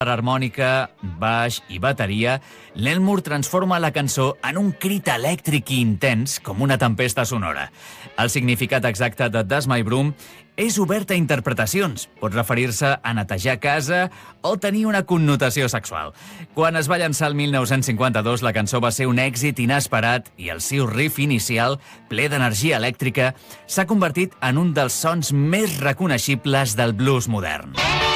harmònica, baix i bateria, l'Elmoor transforma la cançó en un crit elèctric i intens com una tempesta sonora. El significat exacte de That's My Broom és obert a interpretacions. Pot referir-se a netejar casa o tenir una connotació sexual. Quan es va llançar el 1952, la cançó va ser un èxit inesperat i el seu riff inicial, ple d'energia elèctrica, s'ha convertit en un dels sons més reconeixibles del blues modern.